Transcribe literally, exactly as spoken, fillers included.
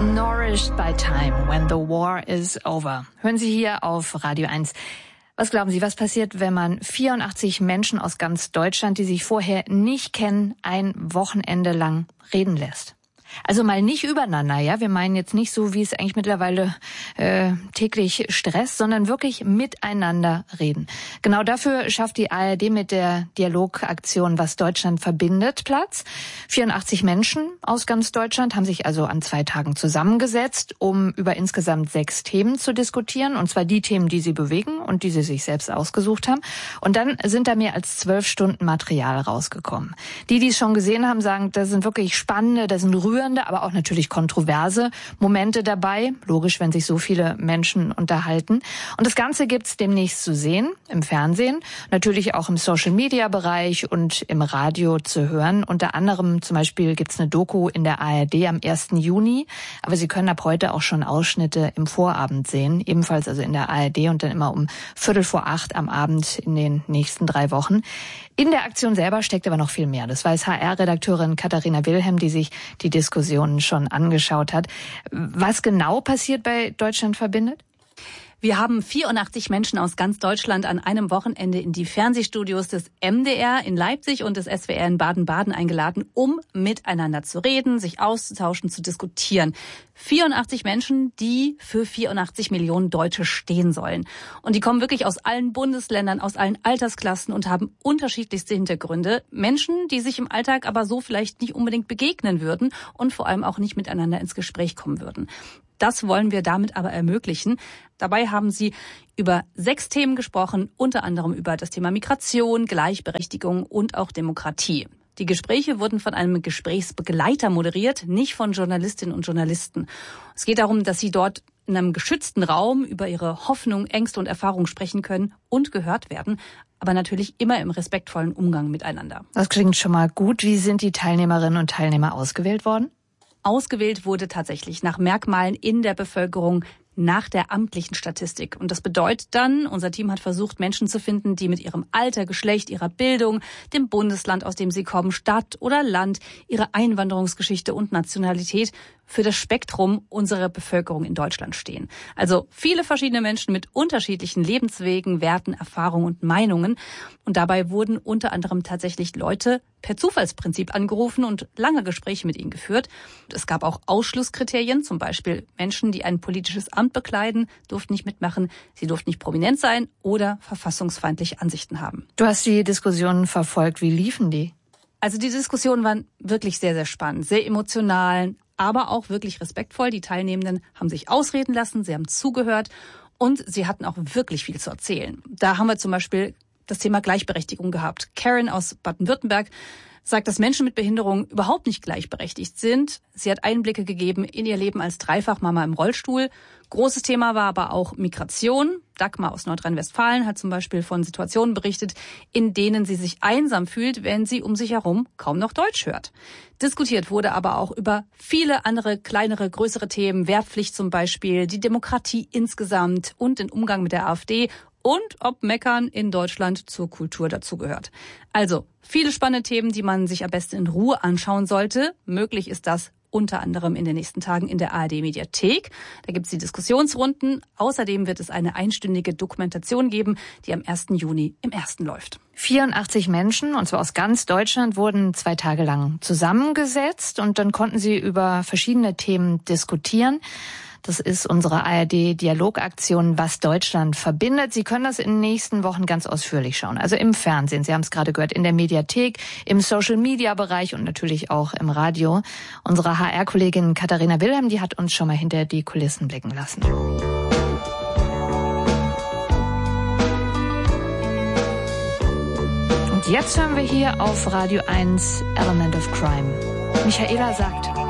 Nourished by time when the war is over. Hören Sie hier auf Radio eins. Was glauben Sie, was passiert, wenn man vierundachtzig Menschen aus ganz Deutschland, die sich vorher nicht kennen, ein Wochenende lang reden lässt? Also mal nicht übereinander, ja. Wir meinen jetzt nicht so, wie es eigentlich mittlerweile äh, täglich stresst, sondern wirklich miteinander reden. Genau dafür schafft die A R D mit der Dialogaktion Was Deutschland verbindet Platz. vierundachtzig Menschen aus ganz Deutschland haben sich also an zwei Tagen zusammengesetzt, um über insgesamt sechs Themen zu diskutieren. Und zwar die Themen, die sie bewegen und die sie sich selbst ausgesucht haben. Und dann sind da mehr als zwölf Stunden Material rausgekommen. Die, die es schon gesehen haben, sagen, das sind wirklich spannende, das sind rührende, aber auch natürlich kontroverse Momente dabei. Logisch, wenn sich so viele Menschen unterhalten. Und das Ganze gibt's demnächst zu sehen im Fernsehen, natürlich auch im Social-Media-Bereich und im Radio zu hören. Unter anderem zum Beispiel gibt's eine Doku in der A R D am ersten Juni. Aber Sie können ab heute auch schon Ausschnitte im Vorabend sehen, ebenfalls also in der A R D und dann immer um Viertel vor acht am Abend in den nächsten drei Wochen. In der Aktion selber steckt aber noch viel mehr. Das weiß H R-Redakteurin Katharina Wilhelm, die sich die Diskussionen schon angeschaut hat. Was genau passiert bei Deutschland verbindet? Wir haben vierundachtzig Menschen aus ganz Deutschland an einem Wochenende in die Fernsehstudios des M D R in Leipzig und des S W R in Baden-Baden eingeladen, um miteinander zu reden, sich auszutauschen, zu diskutieren. vierundachtzig Menschen, die für vierundachtzig Millionen Deutsche stehen sollen. Und die kommen wirklich aus allen Bundesländern, aus allen Altersklassen und haben unterschiedlichste Hintergründe. Menschen, die sich im Alltag aber so vielleicht nicht unbedingt begegnen würden und vor allem auch nicht miteinander ins Gespräch kommen würden. Das wollen wir damit aber ermöglichen. Dabei haben sie über sechs Themen gesprochen, unter anderem über das Thema Migration, Gleichberechtigung und auch Demokratie. Die Gespräche wurden von einem Gesprächsbegleiter moderiert, nicht von Journalistinnen und Journalisten. Es geht darum, dass sie dort in einem geschützten Raum über ihre Hoffnung, Ängste und Erfahrungen sprechen können und gehört werden, aber natürlich immer im respektvollen Umgang miteinander. Das klingt schon mal gut. Wie sind die Teilnehmerinnen und Teilnehmer ausgewählt worden? Ausgewählt wurde tatsächlich nach Merkmalen in der Bevölkerung, nach der amtlichen Statistik. Und das bedeutet dann, unser Team hat versucht, Menschen zu finden, die mit ihrem Alter, Geschlecht, ihrer Bildung, dem Bundesland, aus dem sie kommen, Stadt oder Land, ihrer Einwanderungsgeschichte und Nationalität für das Spektrum unserer Bevölkerung in Deutschland stehen. Also viele verschiedene Menschen mit unterschiedlichen Lebenswegen, Werten, Erfahrungen und Meinungen. Und dabei wurden unter anderem tatsächlich Leute per Zufallsprinzip angerufen und lange Gespräche mit ihnen geführt. Es gab auch Ausschlusskriterien, zum Beispiel Menschen, die ein politisches Amt bekleiden, durften nicht mitmachen, sie durften nicht prominent sein oder verfassungsfeindliche Ansichten haben. Du hast die Diskussionen verfolgt. Wie liefen die? Also die Diskussionen waren wirklich sehr, sehr spannend, sehr emotional, aber auch wirklich respektvoll. Die Teilnehmenden haben sich ausreden lassen, sie haben zugehört und sie hatten auch wirklich viel zu erzählen. Da haben wir zum Beispiel das Thema Gleichberechtigung gehabt. Karen aus Baden-Württemberg sagt, dass Menschen mit Behinderung überhaupt nicht gleichberechtigt sind. Sie hat Einblicke gegeben in ihr Leben als Dreifachmama im Rollstuhl. Großes Thema war aber auch Migration. Dagmar aus Nordrhein-Westfalen hat zum Beispiel von Situationen berichtet, in denen sie sich einsam fühlt, wenn sie um sich herum kaum noch Deutsch hört. Diskutiert wurde aber auch über viele andere kleinere, größere Themen, Wehrpflicht zum Beispiel, die Demokratie insgesamt und den Umgang mit der AfD und ob Meckern in Deutschland zur Kultur dazugehört. Also viele spannende Themen, die man sich am besten in Ruhe anschauen sollte. Möglich ist das unter anderem in den nächsten Tagen in der A R D-Mediathek. Da gibt es die Diskussionsrunden. Außerdem wird es eine einstündige Dokumentation geben, die am ersten Juni im Ersten läuft. vierundachtzig Menschen, und zwar aus ganz Deutschland, wurden zwei Tage lang zusammengesetzt und dann konnten sie über verschiedene Themen diskutieren. Das ist unsere A R D-Dialogaktion Was Deutschland verbindet. Sie können das in den nächsten Wochen ganz ausführlich schauen. Also im Fernsehen, Sie haben es gerade gehört, in der Mediathek, im Social-Media-Bereich und natürlich auch im Radio. Unsere H R-Kollegin Katharina Wilhelm, die hat uns schon mal hinter die Kulissen blicken lassen. Und jetzt hören wir hier auf Radio eins Element of Crime. Michaela sagt...